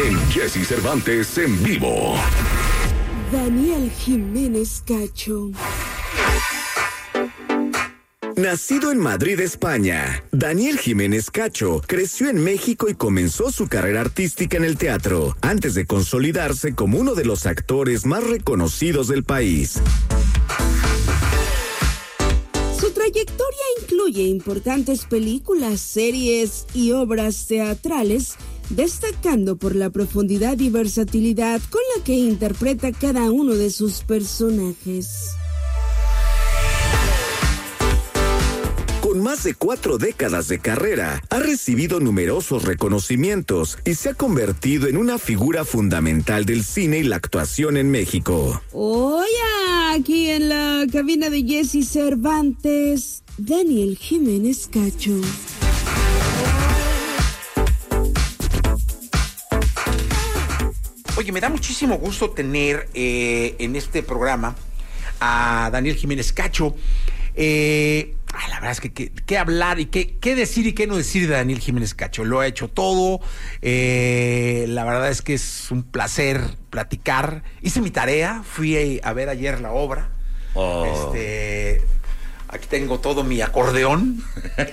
en Jesse Cervantes en vivo. Daniel Jiménez Cacho. Nacido en Madrid, España, Daniel Jiménez Cacho creció en México y comenzó su carrera artística en el teatro, antes de consolidarse como uno de los actores más reconocidos del país. Su trayectoria incluye importantes películas, series y obras teatrales, destacando por la profundidad y versatilidad con la que interpreta cada uno de sus personajes. Con más de 4 décadas de carrera, ha recibido numerosos reconocimientos y se ha convertido en una figura fundamental del cine y la actuación en México. Hoy aquí en la cabina de Jesse Cervantes, Daniel Jiménez Cacho. Oye, me da muchísimo gusto tener en este programa a Daniel Jiménez Cacho. La verdad es que qué hablar y qué decir y qué no decir de Daniel Jiménez Cacho. Lo ha hecho todo. La verdad es que es un placer platicar. Hice mi tarea, fui a ver ayer la obra. Aquí tengo todo mi acordeón.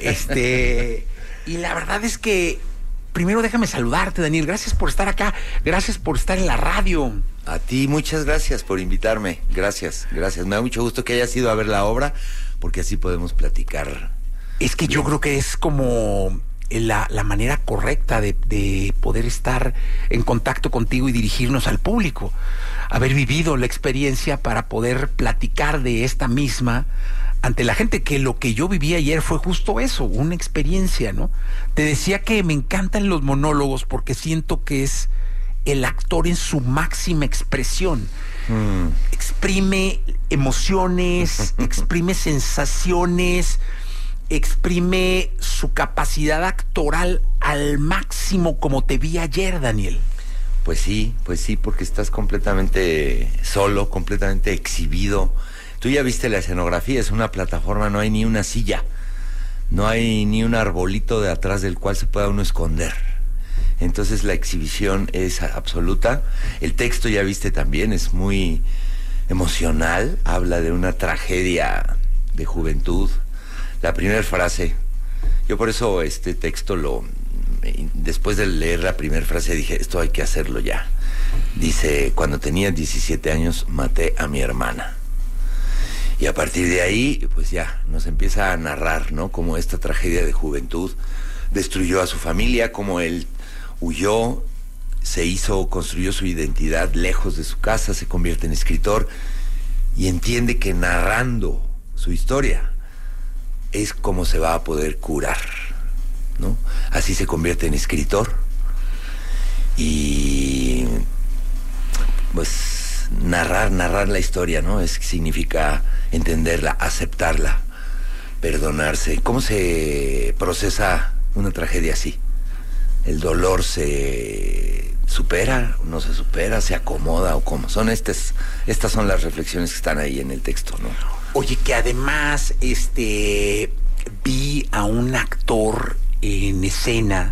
Y la verdad es que primero déjame saludarte, Daniel. Gracias por estar acá. Gracias por estar en la radio. A ti, muchas gracias por invitarme. Gracias. Me da mucho gusto que hayas ido a ver la obra, porque así podemos platicar. Es que yo creo que es como la manera correcta de poder estar en contacto contigo y dirigirnos al público. Haber vivido la experiencia para poder platicar de esta misma ante la gente, que lo que yo viví ayer fue justo eso, una experiencia, ¿no? Te decía que me encantan los monólogos porque siento que es el actor en su máxima expresión. Exprime emociones, exprime sensaciones, exprime su capacidad actoral al máximo, como te vi ayer, Daniel. Pues sí, porque estás completamente solo, completamente exhibido. Tú ya viste la escenografía, es una plataforma, no hay ni una silla, no hay ni un arbolito de atrás del cual se pueda uno esconder. Entonces la exhibición es absoluta. El texto, ya viste también, es muy emocional, habla de una tragedia de juventud. La primera frase, yo por eso este texto después de leer la primera frase dije, esto hay que hacerlo ya. Dice, cuando tenía 17 años maté a mi hermana. Y a partir de ahí, pues ya, nos empieza a narrar, ¿no? Cómo esta tragedia de juventud destruyó a su familia, cómo él huyó, construyó su identidad lejos de su casa, se convierte en escritor y entiende que narrando su historia es como se va a poder curar, ¿no? Así se convierte en escritor y pues narrar la historia, ¿no? Significa entenderla, aceptarla, perdonarse. ¿Cómo se procesa una tragedia así? ¿El dolor se supera, no se supera, se acomoda o cómo? Estas son las reflexiones que están ahí en el texto, ¿no? Oye, que además vi a un actor en escena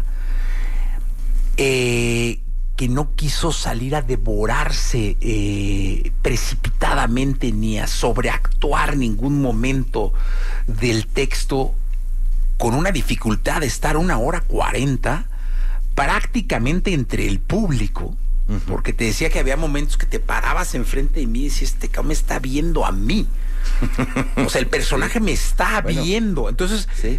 que no quiso salir a devorarse precipitadamente ni a sobreactuar ningún momento del texto, con una dificultad de estar 1:40 prácticamente entre el público, porque te decía que había momentos que te parabas enfrente de mí y decías, este cabrón me está viendo a mí. O sea, el personaje me está viendo. Entonces, sí.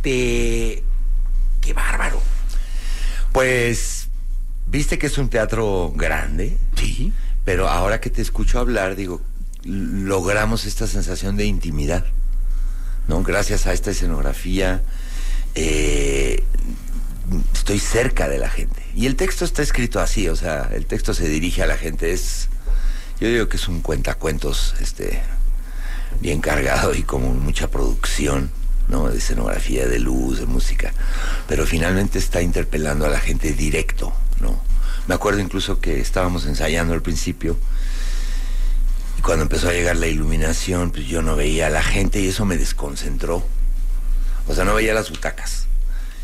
Qué bárbaro. Pues, viste que es un teatro grande. Sí. Pero ahora que te escucho hablar, digo, logramos esta sensación de intimidad, ¿no? Gracias a esta escenografía, estoy cerca de la gente. Y el texto está escrito así, o sea, el texto se dirige a la gente. Yo digo que es un cuentacuentos, bien cargado y como mucha producción, ¿no? De escenografía, de luz, de música. Pero finalmente está interpelando a la gente directo, ¿no? Me acuerdo incluso que estábamos ensayando al principio y cuando empezó a llegar la iluminación, pues yo no veía a la gente y eso me desconcentró. O sea, no veía las butacas.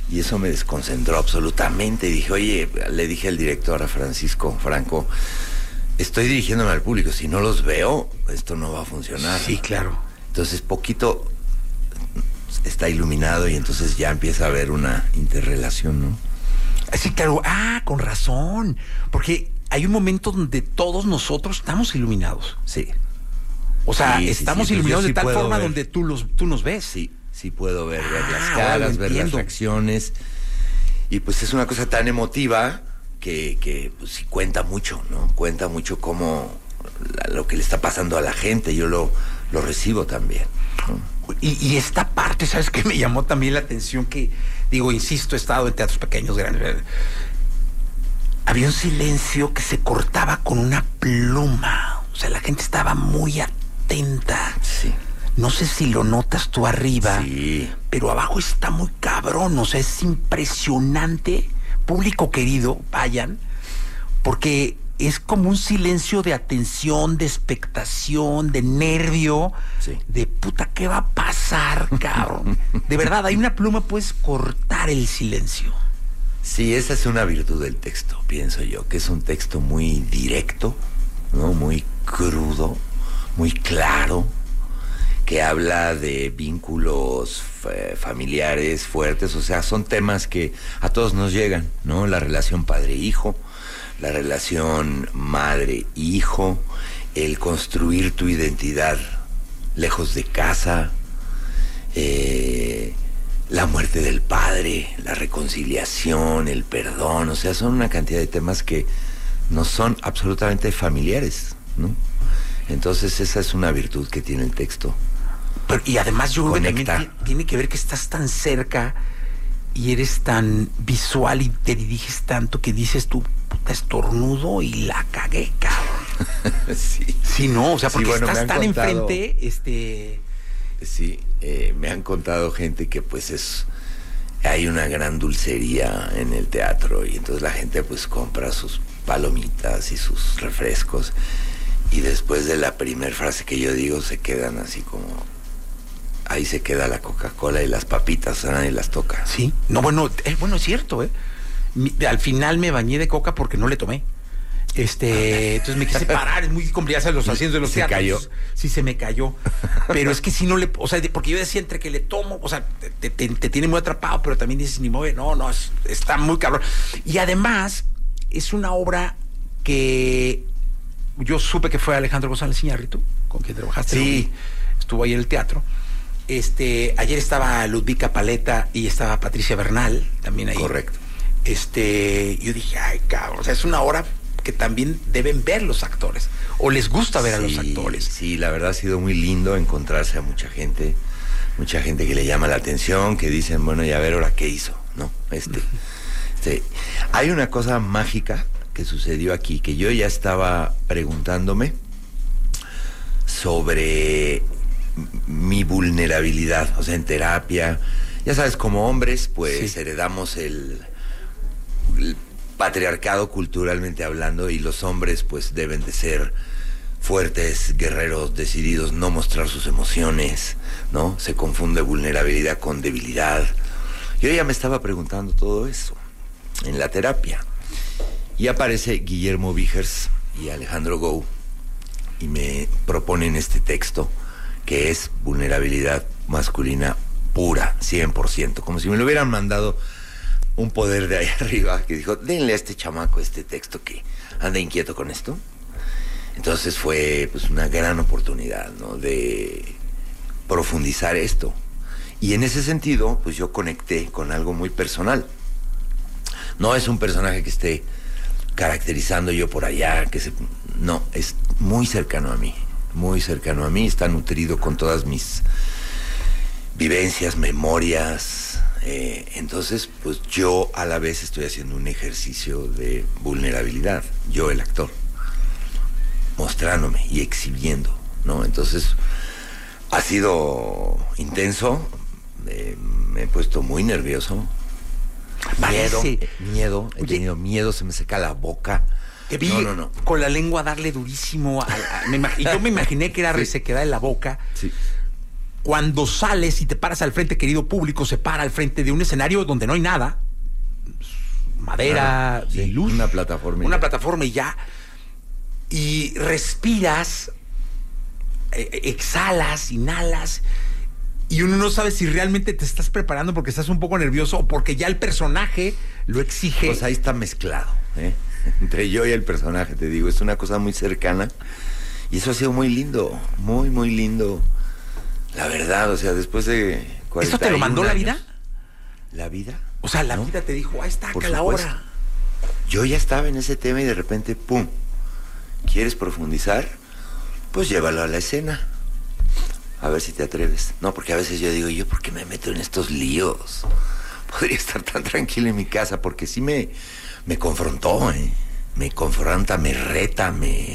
Y eso me desconcentró absolutamente. Y dije, oye, le dije al director, a Francisco Franco, estoy dirigiéndome al público, si no los veo, esto no va a funcionar. Sí, claro. Entonces poquito está iluminado y entonces ya empieza a haber una interrelación, ¿no? Sí, claro. Con razón. Porque hay un momento donde todos nosotros estamos iluminados. Sí. O sea, Sí, estamos sí, iluminados yo de sí tal puedo forma ver. donde tú nos ves. Sí puedo ver las ahora caras, lo ver las entiendo. reacciones. Y pues es una cosa tan emotiva que pues sí cuenta mucho, ¿no? Cuenta mucho cómo lo que le está pasando a la gente. Yo lo recibo también, ¿no? Y esta parte, ¿sabes qué? Me llamó también la atención que, digo, insisto, he estado en teatros pequeños, grandes. Había un silencio que se cortaba con una pluma. O sea, la gente estaba muy atenta. Sí. No sé si lo notas tú arriba, Sí. pero abajo está muy cabrón. O sea, es impresionante. Público querido, vayan, porque es como un silencio de atención, de expectación, de nervio, Sí. de puta, ¿qué va a pasar, cabrón? De verdad, hay una pluma, puedes cortar el silencio. Sí, esa es una virtud del texto, pienso yo, que es un texto muy directo, ¿no? Muy crudo, muy claro, que habla de vínculos familiares fuertes, o sea, son temas que a todos nos llegan, ¿no? La relación padre-hijo, la relación madre-hijo, el construir tu identidad lejos de casa, la muerte del padre, la reconciliación, el perdón, o sea, son una cantidad de temas que nos son absolutamente familiares, ¿no? Entonces esa es una virtud que tiene el texto. Pero, y además yo creo que Conecta. también tiene que ver que estás tan cerca y eres tan visual y te diriges tanto que dices tú, puta, estornudo y la cagué, cabrón. Sí. Sí, no, o sea, Sí, porque bueno, me estás han tan contado. enfrente, Sí, me han contado gente que pues hay una gran dulcería en el teatro y entonces la gente pues compra sus palomitas y sus refrescos y después de la primer frase que yo digo se quedan así como, ahí se queda la Coca-Cola y las papitas, nadie las toca. Sí, no, bueno, es cierto, al final me bañé de coca porque no le tomé. Entonces me quise parar, es muy complicado los asientos de los Se teatros. cayó. Sí, se me cayó. Pero es que si no le, o sea, porque yo decía entre que le tomo, o sea, te tiene muy atrapado, pero también dices, ni mueve, no, está muy cabrón. Y además, es una obra que yo supe que fue Alejandro González Iñárritu, con quien trabajaste. Sí. Estuvo ahí en el teatro. Ayer estaba Ludvika Paleta y estaba Patricia Bernal, también ahí. Correcto. Yo dije, ay, cabrón, o sea, es una obra que también deben ver los actores, o les gusta ver a los actores. Sí, la verdad ha sido muy lindo encontrarse a mucha gente que le llama la atención, que dicen, bueno, y a ver ahora qué hizo, ¿no? Hay una cosa mágica que sucedió aquí, que yo ya estaba preguntándome sobre mi vulnerabilidad, o sea, en terapia, ya sabes, como hombres, pues Sí. heredamos el patriarcado culturalmente hablando y los hombres pues deben de ser fuertes, guerreros, decididos, no mostrar sus emociones, ¿no? Se confunde vulnerabilidad con debilidad. Yo ya me estaba preguntando todo eso en la terapia y aparece Guillermo Vigers y Alejandro Gou y me proponen este texto que es vulnerabilidad masculina pura, 100%, como si me lo hubieran mandado un poder de ahí arriba que dijo, denle a este chamaco este texto que anda inquieto con esto. Entonces fue pues una gran oportunidad, ¿no? De profundizar esto. Y en ese sentido, pues yo conecté con algo muy personal. No es un personaje que esté caracterizando yo por allá, no, es muy cercano a mí, está nutrido con todas mis vivencias, memorias. Entonces, pues yo a la vez estoy haciendo un ejercicio de vulnerabilidad, yo el actor, mostrándome y exhibiendo, ¿no? Entonces, ha sido intenso, me he puesto muy nervioso, miedo, he tenido miedo, se me seca la boca. Te vi No. con la lengua darle durísimo. Y yo me imaginé que era resequedad en la boca. Sí. cuando sales y te paras al frente, querido público, se para al frente de un escenario donde no hay nada, madera y luz. Una plataforma. Una plataforma y ya. Y respiras, exhalas, inhalas, y uno no sabe si realmente te estás preparando porque estás un poco nervioso o porque ya el personaje lo exige. Pues ahí está mezclado, entre yo y el personaje, te digo, es una cosa muy cercana. Y eso ha sido muy lindo, muy, muy lindo. La verdad, o sea, después de 41 ¿Esto te lo mandó la vida? ¿La vida? O sea, la vida te dijo, ahí está, Por acá la supuesto. hora. Yo ya estaba en ese tema y de repente, ¡pum! ¿Quieres profundizar? Pues llévalo a la escena. A ver si te atreves. No, porque a veces yo digo, ¿yo por qué me meto en estos líos? Podría estar tan tranquilo en mi casa, porque sí me confrontó, Me confronta, me reta,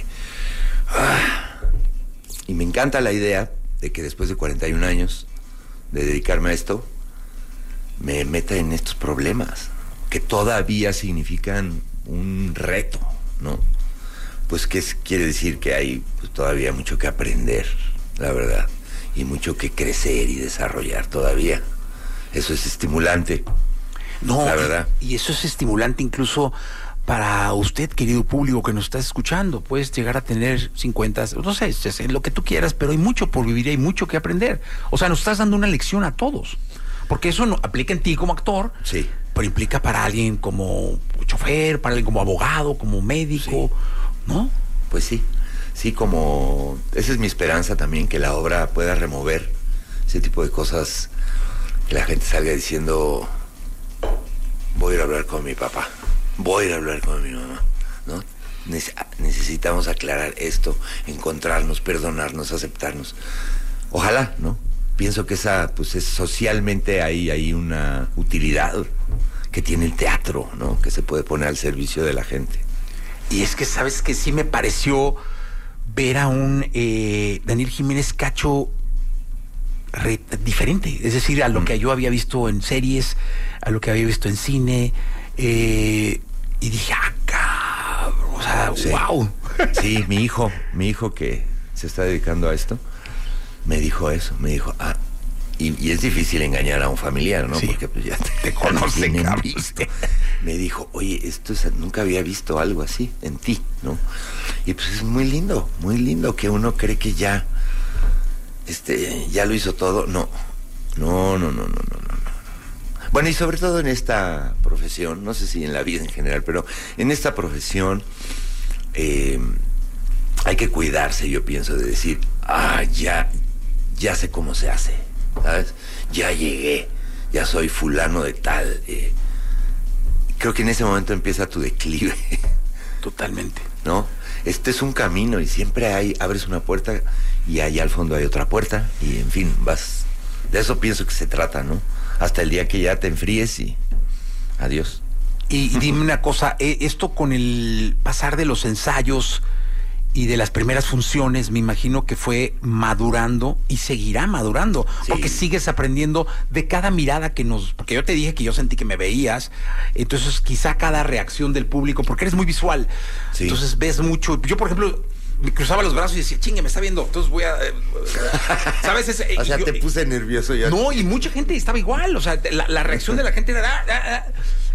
Y me encanta la idea de que después de 41 años de dedicarme a esto, me meta en estos problemas, que todavía significan un reto, ¿no? Pues que quiere decir que hay pues, todavía mucho que aprender, la verdad, y mucho que crecer y desarrollar todavía. Eso es estimulante, no, la verdad. Y eso es estimulante incluso para usted, querido público que nos está escuchando. Puedes llegar a tener 50, no sé, lo que tú quieras, pero hay mucho por vivir y hay mucho que aprender. O sea, nos estás dando una lección a todos. Porque eso no aplica en ti como actor, sí, pero implica para alguien como chofer, para alguien como abogado, como médico, sí. ¿No? Pues sí, como... Esa es mi esperanza también, que la obra pueda remover ese tipo de cosas, que la gente salga diciendo, voy a ir a hablar con mi papá, voy a ir a hablar con mi mamá, ¿no? Necesitamos aclarar esto, encontrarnos, perdonarnos, aceptarnos. Ojalá, ¿no? Pienso que esa, pues es socialmente hay una utilidad que tiene el teatro, ¿no? Que se puede poner al servicio de la gente. Y es que, ¿sabes qué? Sí me pareció ver a un Daniel Jiménez Cacho diferente. Es decir, a lo que yo había visto en series, a lo que había visto en cine. Y dije, cabrón, o sea, sí. Wow. Sí, mi hijo que se está dedicando a esto, me dijo eso, me dijo, y es difícil engañar a un familiar, ¿no? Sí. Porque pues ya te conocen, visto. Me dijo, oye, nunca había visto algo así en ti, ¿no? Y pues es muy lindo que uno cree que ya lo hizo todo. No. Bueno, y sobre todo en esta profesión, no sé si en la vida en general, pero en esta profesión hay que cuidarse, yo pienso, de decir, ya sé cómo se hace, ¿sabes? Ya llegué, ya soy fulano de tal. Creo que en ese momento empieza tu declive. Totalmente. ¿No? Este es un camino y siempre abres una puerta y allá al fondo hay otra puerta y en fin, vas. De eso pienso que se trata, ¿no? Hasta el día que ya te enfríes y adiós. Y dime una cosa, esto con el pasar de los ensayos y de las primeras funciones, me imagino que fue madurando y seguirá madurando, sí. Porque sigues aprendiendo de cada mirada porque yo te dije que yo sentí que me veías, entonces quizá cada reacción del público, porque eres muy visual, sí. Entonces ves mucho. Yo, por ejemplo, me cruzaba los brazos y decía, chingue, me está viendo, entonces voy a... ¿Sabes? O sea, te puse nervioso ya. No, y mucha gente estaba igual, o sea, la reacción de la gente era...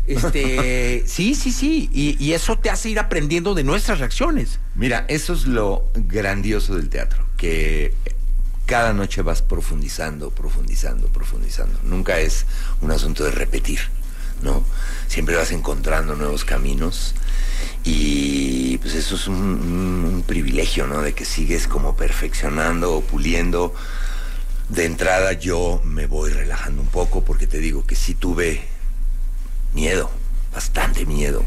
Sí, y eso te hace ir aprendiendo de nuestras reacciones. Mira, eso es lo grandioso del teatro, que cada noche vas profundizando. Nunca es un asunto de repetir, ¿no? Siempre vas encontrando nuevos caminos y pues eso es un privilegio, ¿no? De que sigues como perfeccionando o puliendo. De entrada yo me voy relajando un poco porque te digo que sí tuve miedo, bastante miedo.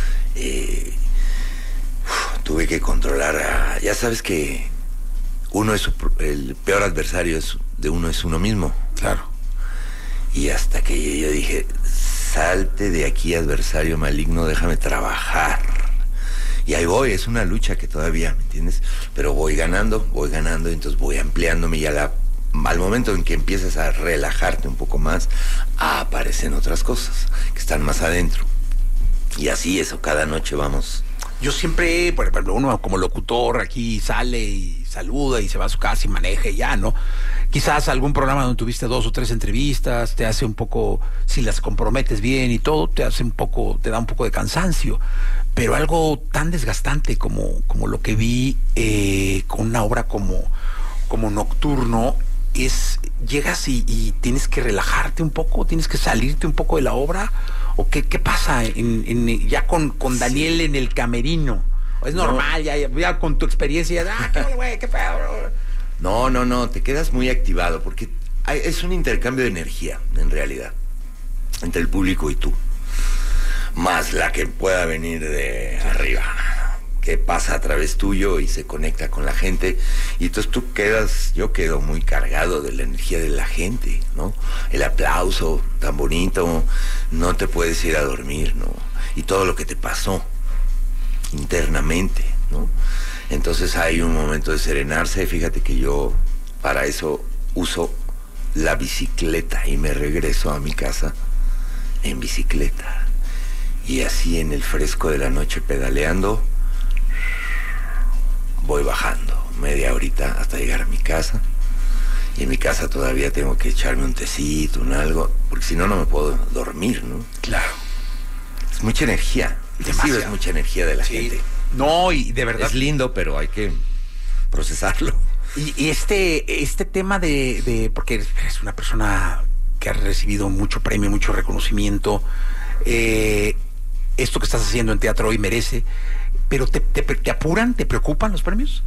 Tuve que controlar ya sabes que el peor adversario de uno es uno mismo. Claro. Y hasta que yo dije, salte de aquí, adversario maligno, déjame trabajar. Y ahí voy, es una lucha que todavía, ¿me entiendes? Pero voy ganando, y entonces voy ampliándome y al momento en que empiezas a relajarte un poco más, aparecen otras cosas que están más adentro. Y así eso, cada noche vamos Yo siempre, por ejemplo, uno como locutor aquí sale y saluda y se va a su casa y maneja y ya, ¿no? Quizás algún programa donde tuviste 2 o 3 entrevistas te hace un poco, si las comprometes bien y todo, te da un poco de cansancio. Pero algo tan desgastante como lo que vi con una obra como Nocturno, llegas y tienes que relajarte un poco, tienes que salirte un poco de la obra. ¿O qué pasa ya con Daniel en el camerino? ¿Es normal, ya con tu experiencia? ¡Qué güey, qué pedo! No, te quedas muy activado porque es un intercambio de energía, en realidad, entre el público y tú. Más la que pueda venir de arriba, que pasa a través tuyo y se conecta con la gente. Y entonces yo quedo muy cargado de la energía de la gente, ¿no? El aplauso tan bonito, no te puedes ir a dormir, ¿no? Y todo lo que te pasó internamente, ¿no? Entonces hay un momento de serenarse. Fíjate que yo para eso uso la bicicleta y me regreso a mi casa en bicicleta. Y así en el fresco de la noche pedaleando, voy bajando media horita hasta llegar a mi casa. Y en mi casa todavía tengo que echarme un tecito, algo, porque si no, no me puedo dormir, ¿no? Claro. Es mucha energía. Recibes mucha energía de la gente. No, y de verdad. Es lindo, pero hay que procesarlo. Y este tema de porque eres una persona que ha recibido mucho premio, mucho reconocimiento, esto que estás haciendo en teatro hoy merece, pero ¿te apuran, te preocupan los premios?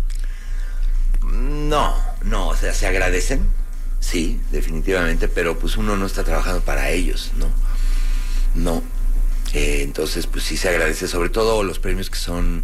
No, o sea, se agradecen, sí, definitivamente, pero pues uno no está trabajando para ellos, no. Entonces, pues sí se agradece, sobre todo los premios que son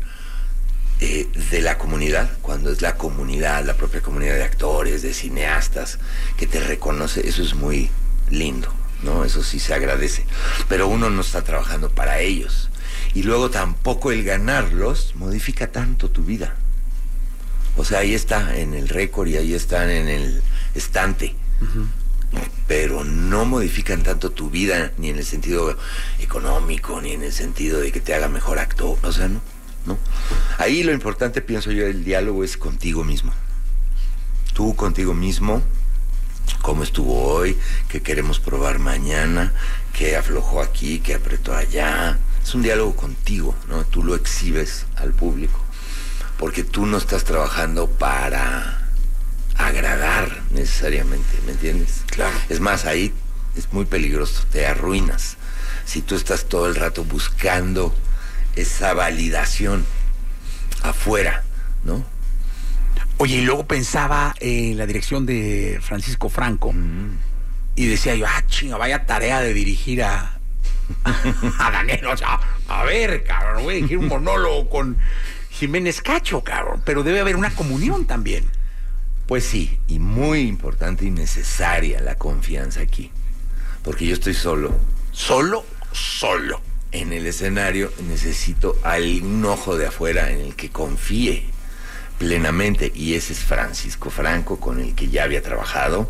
de la comunidad, cuando es la comunidad, la propia comunidad de actores, de cineastas, que te reconoce, eso es muy lindo, ¿no? Eso sí se agradece, pero uno no está trabajando para ellos. Y luego tampoco el ganarlos modifica tanto tu vida. O sea, ahí está en el récord y ahí están en el estante. Uh-huh. Pero no modifican tanto tu vida, ni en el sentido económico, ni en el sentido de que te haga mejor actor. O sea, no. Ahí lo importante, pienso yo, el diálogo es contigo mismo. Tú contigo mismo, cómo estuvo hoy, qué queremos probar mañana, qué aflojó aquí, qué apretó allá. Es un diálogo contigo, ¿no? Tú lo exhibes al público, porque tú no estás trabajando para agradar necesariamente, ¿me entiendes? Claro. Es más, ahí es muy peligroso, te arruinas. Si tú estás todo el rato buscando esa validación afuera, ¿no? Oye, y luego pensaba en la dirección de Francisco Franco, y decía yo, chinga, vaya tarea de dirigir a Daniel. O sea, a ver, cabrón, voy a dirigir un monólogo con Jiménez Cacho, cabrón, pero debe haber una comunión también. Pues sí, y muy importante y necesaria la confianza aquí, porque yo estoy solo. ¿Solo? En el escenario necesito un ojo de afuera en el que confíe plenamente, y ese es Francisco Franco, con el que ya había trabajado.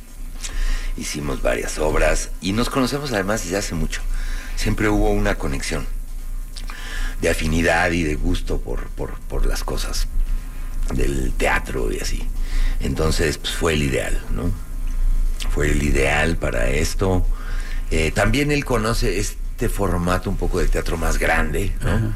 Hicimos varias obras y nos conocemos además desde hace mucho. Siempre hubo una conexión de afinidad y de gusto por las cosas del teatro y así. Entonces, pues fue el ideal, ¿no? Fue el ideal para esto. También él conoce este formato un poco de teatro más grande, ¿no? Uh-huh.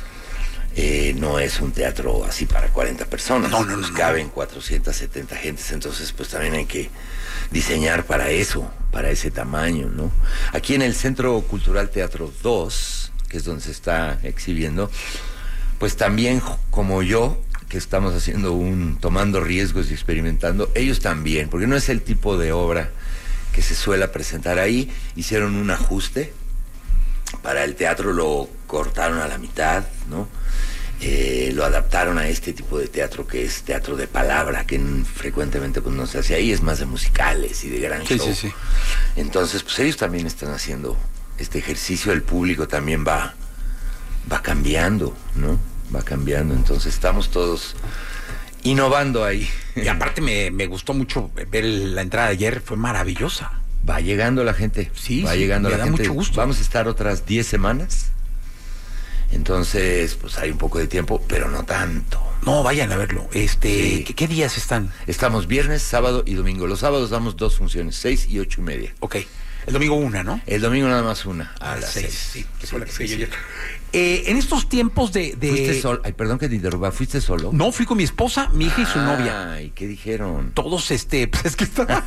No es un teatro así para 40 personas. No. Caben 470 gentes, entonces pues también hay que diseñar para eso, para ese tamaño, ¿no? Aquí en el Centro Cultural Teatro 2, que es donde se está exhibiendo, pues también como yo, que estamos haciendo tomando riesgos y experimentando, ellos también, porque no es el tipo de obra que se suele presentar ahí. Hicieron un ajuste para el teatro, lo cortaron a la mitad, ¿no? Lo adaptaron a este tipo de teatro que es teatro de palabra, que frecuentemente pues no se hace ahí, es más de musicales y de gran show. Sí. Entonces, pues ellos también están haciendo este ejercicio, el público también va cambiando, ¿no? Va cambiando, entonces estamos todos innovando ahí. Y aparte me gustó mucho ver la entrada de ayer, fue maravillosa. Va llegando la gente. Sí, va llegando la gente. Me da mucho gusto. Vamos a estar otras 10 semanas Entonces, pues hay un poco de tiempo, pero no tanto. No, vayan a verlo. Sí. ¿Qué días están? Estamos viernes, sábado y domingo. Los sábados damos 2 funciones, 6 y 8:30. Ok. El domingo 1, ¿no? El domingo nada más una, a las 6. Sí, que fue la que sí, fui yo sí. ayer. En estos tiempos de... ¿Fuiste solo? Ay, perdón que te interrumpa, ¿fuiste solo? No, fui con mi esposa, mi hija y su novia. Ay, ¿qué dijeron? Todos, pues es que está...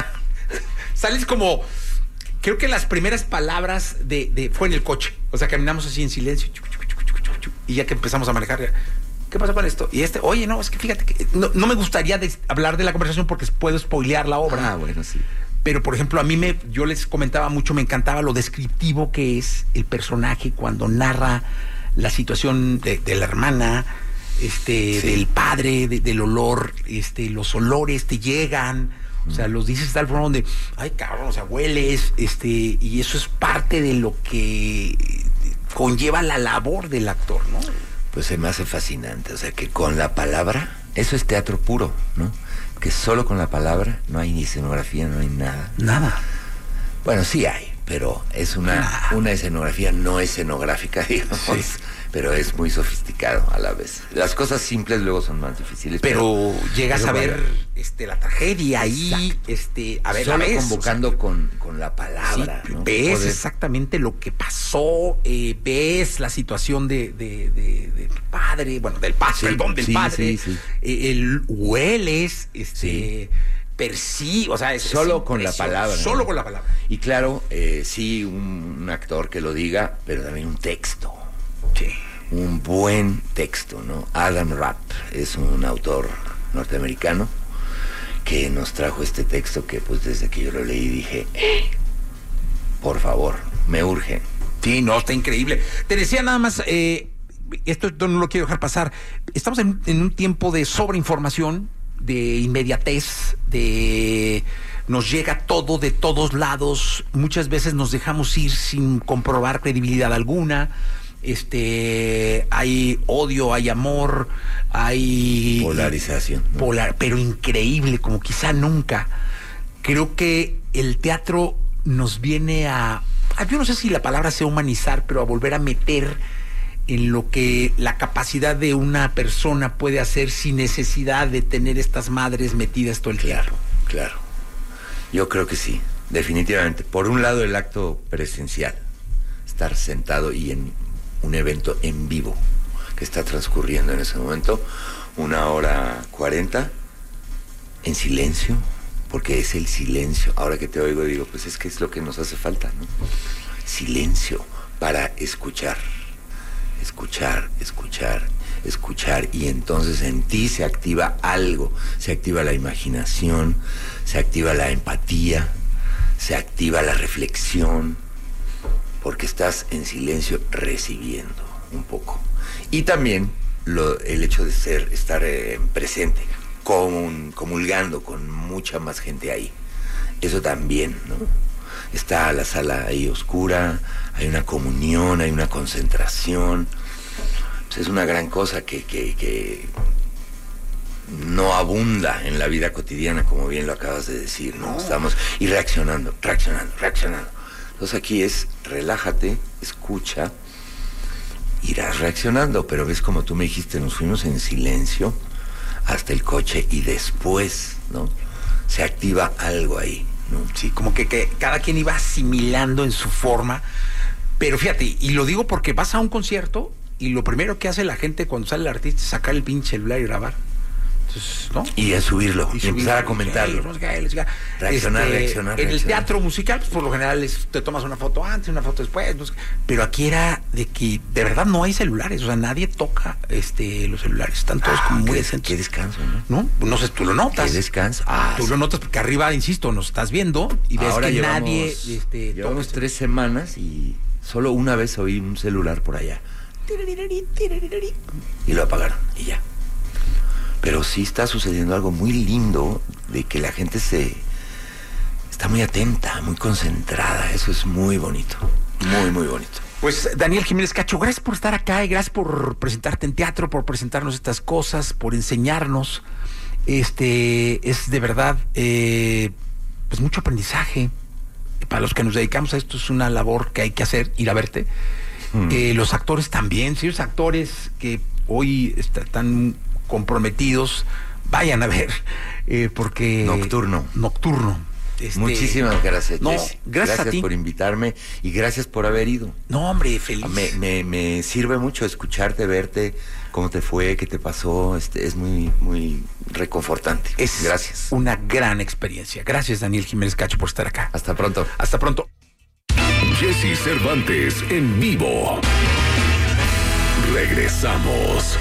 Sales como... Creo que las primeras palabras fue en el coche. O sea, caminamos así en silencio. Y ya que empezamos a manejar... ¿Qué pasa con esto? Y oye, no, es que fíjate que... No me gustaría hablar de la conversación porque puedo spoilear la obra. Ah, bueno, sí. Pero, por ejemplo, a mí yo les comentaba mucho, me encantaba lo descriptivo que es el personaje cuando narra la situación de la hermana, Sí. del padre, del olor, los olores te llegan, o sea, los dices de tal forma donde, ay, cabrón, o sea, hueles, y eso es parte de lo que conlleva la labor del actor, ¿no? Pues se me hace fascinante, o sea, que con la palabra, eso es teatro puro, ¿no? Que solo con la palabra no hay ni escenografía, no hay nada. Nada. Bueno, sí hay, pero es una escenografía no escenográfica, digamos, Sí. pero es muy sofisticado a la vez. Las cosas simples luego son más difíciles. Pero llegas a ver vaya. la tragedia ahí, a ver, solo la ves, convocando o sea, con la palabra, sí, ¿no? ves Poder- exactamente lo que pasó, ves la situación de tu padre, bueno, del padre, Sí, perdón, del sí, padre, sí. el hueles, Sí. o sea, Solo con la palabra, ¿no? Solo con la palabra. Y claro, sí, un actor que lo diga, pero también un texto. Sí. Un buen texto, ¿no? Adam Rapp es un autor norteamericano que nos trajo este texto que pues desde que yo lo leí dije, por favor, me urge. Sí, no, está increíble. Te decía nada más, esto no lo quiero dejar pasar. Estamos en un tiempo de sobreinformación, de inmediatez, nos llega todo de todos lados. Muchas veces nos dejamos ir sin comprobar credibilidad alguna. Hay odio, hay amor, hay Polarización, ¿no? pero increíble, como quizá nunca. Creo que el teatro nos viene yo no sé si la palabra sea humanizar, pero a volver a meter en lo que la capacidad de una persona puede hacer sin necesidad de tener estas madres metidas todo el tiempo. Claro. Yo creo que sí, definitivamente. Por un lado, el acto presencial, estar sentado y en un evento en vivo que está transcurriendo en ese momento, 1:40, en silencio, porque es el silencio. Ahora que te oigo digo, pues es que es lo que nos hace falta, ¿no? Silencio para escuchar, y entonces en ti se activa algo, se activa la imaginación, se activa la empatía, se activa la reflexión, porque estás en silencio recibiendo un poco. Y también el hecho de estar presente, comulgando con mucha más gente ahí. Eso también, ¿no? Está la sala ahí oscura, hay una comunión, hay una concentración. Pues es una gran cosa que no abunda en la vida cotidiana, como bien lo acabas de decir, ¿no? Estamos y reaccionando. Entonces aquí es relájate, escucha, irás reaccionando, pero ves como tú me dijiste, nos fuimos en silencio hasta el coche y después, ¿no? Se activa algo ahí, ¿no? Sí, como que cada quien iba asimilando en su forma. Pero fíjate, y lo digo porque vas a un concierto y lo primero que hace la gente cuando sale el artista es sacar el pinche celular y grabar. Entonces, ¿no? Y a subirlo, y empezar a comentarlo. Reaccionar. En el teatro musical, pues por lo general te tomas una foto antes, una foto después. No sé, pero aquí era de que de verdad no hay celulares, o sea, nadie toca los celulares. Están todos como muy decentes. Qué descanso, ¿no? No sé, tú lo notas. Qué descanso. Tú lo notas porque arriba, insisto, nos estás viendo y ves ahora que llevamos, nadie... llevamos 3 semanas y solo una vez oí un celular por allá. Y lo apagaron y ya. Pero sí está sucediendo algo muy lindo de que la gente está muy atenta, muy concentrada. Eso es muy bonito, muy, muy bonito. Pues Daniel Jiménez Cacho, gracias por estar acá y gracias por presentarte en teatro, por presentarnos estas cosas, por enseñarnos. Es de verdad, pues mucho aprendizaje. Para los que nos dedicamos a esto es una labor que hay que hacer, ir a verte. Los actores también, si los actores que hoy están comprometidos, vayan a ver, porque... Nocturno. Muchísimas gracias, Jesse. Gracias a ti por invitarme y gracias por haber ido. No, hombre, feliz. Me sirve mucho escucharte, verte, cómo te fue, qué te pasó. Es muy, muy reconfortante. Gracias. Una gran experiencia. Gracias, Daniel Jiménez Cacho, por estar acá. Hasta pronto. Hasta pronto. Jesse Cervantes en vivo. Regresamos.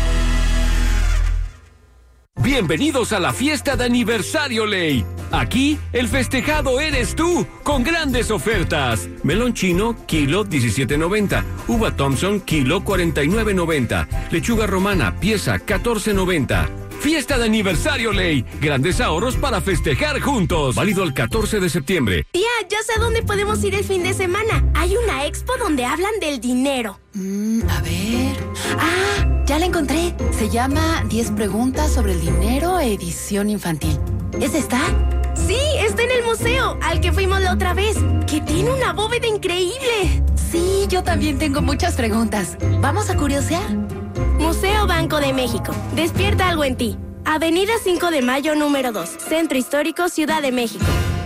Bienvenidos a la fiesta de aniversario Ley. Aquí, el festejado eres tú, con grandes ofertas. Melón chino, kilo 17.90. Uva Thompson, kilo 49.90. Lechuga romana, pieza 14.90. Fiesta de aniversario Ley. Grandes ahorros para festejar juntos. Válido el 14 de septiembre. Tía, ya sé dónde podemos ir el fin de semana. Hay una expo donde hablan del dinero. A ver... ya la encontré. Se llama 10 preguntas sobre el dinero, edición infantil. ¿Es esta? Sí, está en el museo, al que fuimos la otra vez, que tiene una bóveda increíble. Sí, yo también tengo muchas preguntas. ¿Vamos a curiosear? Museo Banco de México. Despierta algo en ti. Avenida 5 de Mayo, número 2. Centro Histórico, Ciudad de México.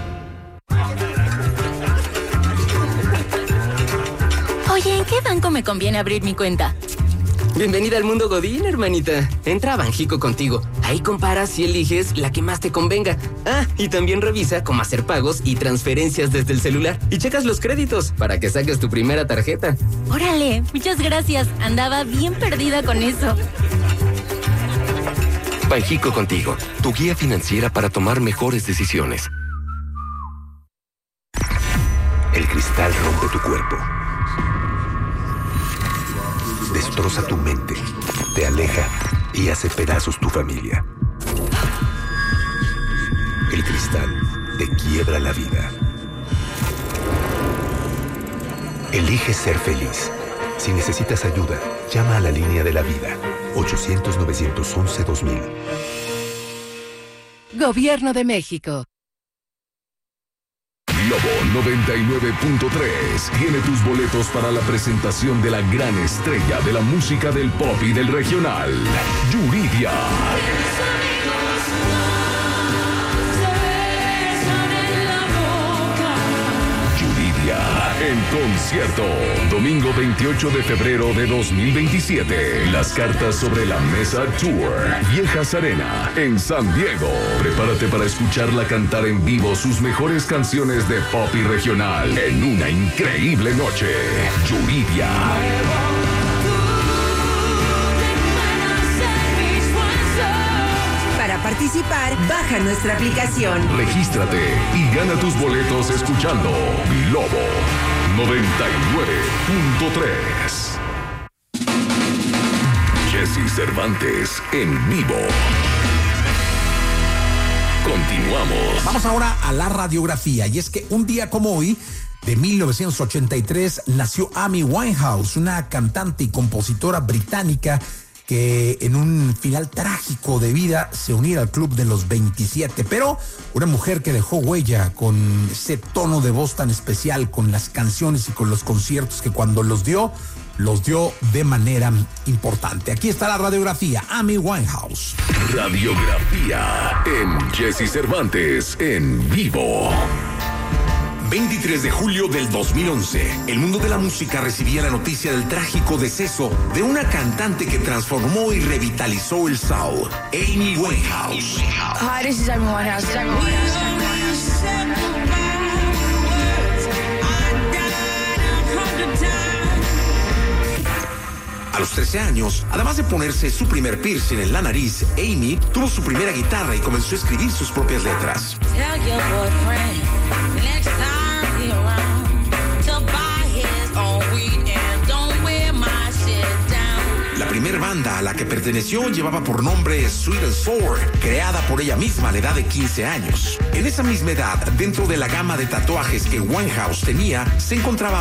Oye, ¿en qué banco me conviene abrir mi cuenta? Bienvenida al mundo Godín, hermanita. Entra a Banjico contigo. Ahí comparas y eliges la que más te convenga. Y también revisa cómo hacer pagos y transferencias desde el celular. Y checas los créditos para que saques tu primera tarjeta. Órale, muchas gracias. Andaba bien perdida con eso. Banjico contigo, tu guía financiera para tomar mejores decisiones. El cristal rompe tu cuerpo. Destroza tu mente, te aleja y hace pedazos tu familia. El cristal te quiebra la vida. Elige ser feliz. Si necesitas ayuda, llama a la línea de la vida. 800-911-2000. Gobierno de México. Globo 99.3 tiene tus boletos para la presentación de la gran estrella de la música del pop y del regional, Yuridia. En concierto, domingo 28 de febrero de 2027. Las cartas sobre la mesa Tour, Viejas Arena, en San Diego. Prepárate para escucharla cantar en vivo sus mejores canciones de pop y regional en una increíble noche. Yuridia. Para participar, baja nuestra aplicación. Regístrate y gana tus boletos escuchando Globo 99.3. Jesse Cervantes en vivo. Continuamos. Vamos ahora a la radiografía. Y es que un día como hoy, de 1983, nació Amy Winehouse, una cantante y compositora británica que en un final trágico de vida se uniera al club de los 27, pero una mujer que dejó huella con ese tono de voz tan especial, con las canciones y con los conciertos que cuando los dio de manera importante. Aquí está la radiografía, Amy Winehouse. Radiografía en Jesse Cervantes en vivo. 23 de julio del 2011, el mundo de la música recibía la noticia del trágico deceso de una cantante que transformó y revitalizó el soul, Amy Winehouse. Hi, this is Amy Winehouse. A los 13 años, además de ponerse su primer piercing en la nariz, Amy tuvo su primera guitarra y comenzó a escribir sus propias letras. La primera banda a la que perteneció llevaba por nombre Sweet and Sour, creada por ella misma a la edad de 15 años. En esa misma edad, dentro de la gama de tatuajes que Winehouse tenía, se encontraba